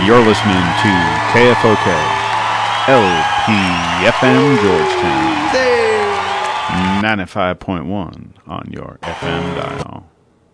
You're listening to KFOK, LPFM Georgetown, 95.1 on your FM dial.